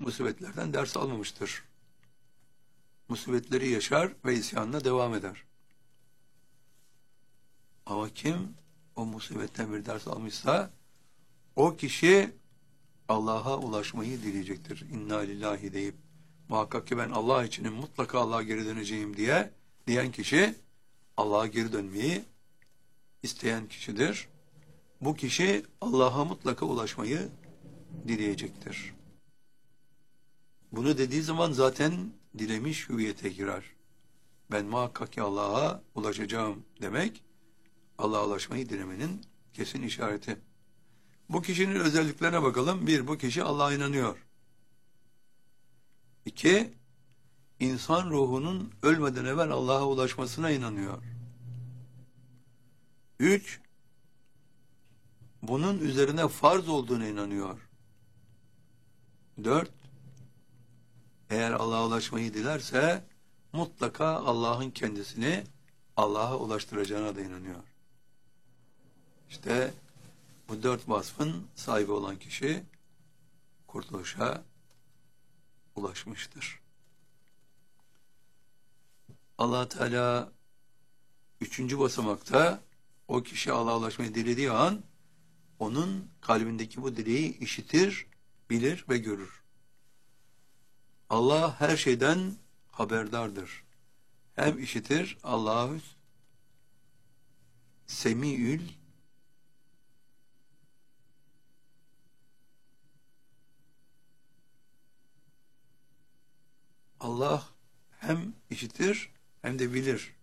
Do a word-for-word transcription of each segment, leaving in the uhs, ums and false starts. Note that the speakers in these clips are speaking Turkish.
musibetlerden ders almamıştır. Musibetleri yaşar ve isyanına devam eder. Ama kim o musibetten bir ders almışsa o kişi Allah'a ulaşmayı dileyecektir. İnna lillahi deyip muhakkak ki ben Allah içinim, mutlaka Allah'a geri döneceğim diye diyen kişi Allah'a geri dönmeyi isteyen kişidir. Bu kişi Allah'a mutlaka ulaşmayı dileyecektir. Bunu dediği zaman zaten dilemiş hüviyete girer. Ben muhakkak ki Allah'a ulaşacağım demek, Allah'a ulaşmayı dilemenin kesin işareti. Bu kişinin özelliklerine bakalım. Bir, bu kişi Allah'a inanıyor. İki, insan ruhunun ölmeden evvel Allah'a ulaşmasına inanıyor. Üç, bunun üzerine farz olduğuna inanıyor. Dört, eğer Allah'a ulaşmayı dilerse mutlaka Allah'ın kendisini Allah'a ulaştıracağına da inanıyor. İşte bu dört vasfın sahibi olan kişi kurtuluşa ulaşmıştır. Allah Teala üçüncü basamakta o kişi Allah'a ulaşmayı dilediği an onun kalbindeki bu dileği işitir, bilir ve görür. Allah her şeyden haberdardır. Hem işitir, Allahü Semiül Allah hem işitir hem de bilir.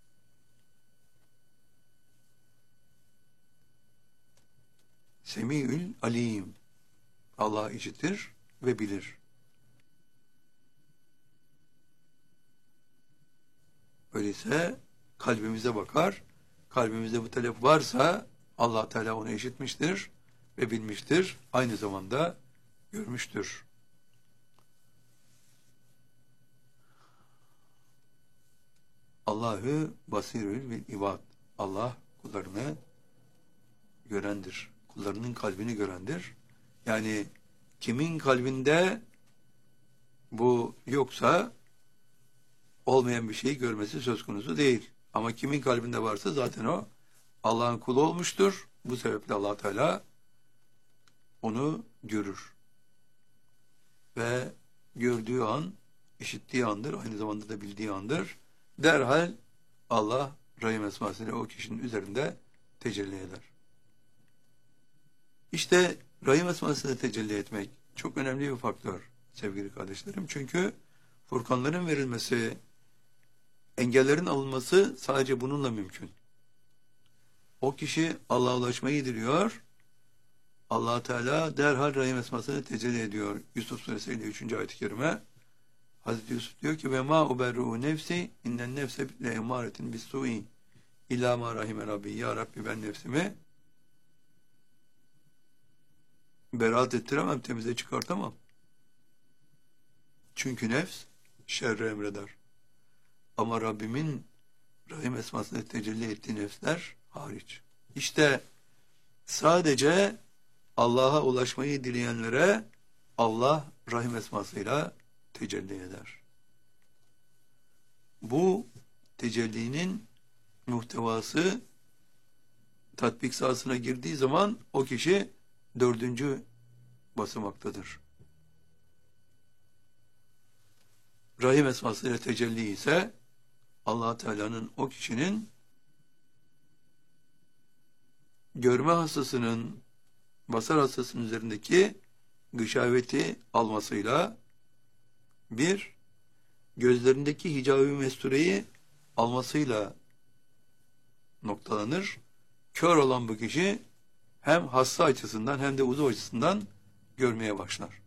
Semiül alim. Allah işitir ve bilir. Öyleyse kalbimize bakar. Kalbimizde bu talep varsa Allah Teala onu işitmiştir ve bilmiştir. Aynı zamanda görmüştür. Allahü basirül bil ibad. Allah kullarını görendir. Kullarının kalbini görendir. Yani kimin kalbinde bu yoksa olmayan bir şeyi görmesi söz konusu değil. Ama kimin kalbinde varsa zaten o Allah'ın kulu olmuştur. Bu sebeple Allah Teala onu görür. Ve gördüğü an, işittiği andır, aynı zamanda da bildiği andır. Derhal Allah Rahim esmasıyla o kişinin üzerinde tecelli eder. İşte Rahim esmasıyla tecelli etmek çok önemli bir faktör sevgili kardeşlerim. Çünkü Furkanların verilmesi, engellerin alınması sadece bununla mümkün. O kişi Allah'a ulaşmayı diliyor. Allah Teala derhal Rahim esmasıyla tecelli ediyor. Yusuf Suresi elli üçüncü ayet-i kerime. Hazreti Yusuf diyor ki ve ma uberru nefsi innen nefse le emaretin bis-su'i illa ma rahime rabbi. Ya Rabbi ben nefsimi beraat ettiremem, temize çıkartamam. Çünkü nefs şerri emreder. Ama Rabbimin Rahim esmasıyla tecelli ettiği nefsler hariç. İşte sadece Allah'a ulaşmayı dileyenlere Allah Rahim esmasıyla tecelli eder. Bu tecellinin muhtevası tatbik sahasına girdiği zaman o kişi dördüncü basamaktadır. Rahim esmasıyla tecelli ise Allah Teala'nın o kişinin görme hastasının basar hastasının üzerindeki gışaveti almasıyla bir, gözlerindeki hicab-ı mestureyi almasıyla noktalanır. Kör olan bu kişi hem hasta açısından hem de uzuv açısından görmeye başlar.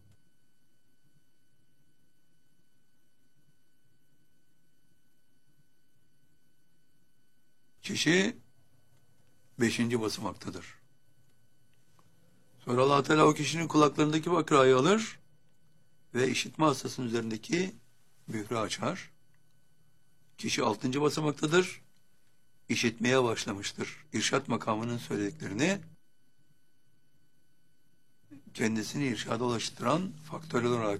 Kişi beşinci basamaktadır. Sonra Allah Teala o kişinin kulaklarındaki bakrayı alır ve işitme hastasının üzerindeki mührü açar. Kişi altıncı basamaktadır. İşitmeye başlamıştır. İrşad makamının söylediklerini kendisini irşada ulaştıran faktör olarak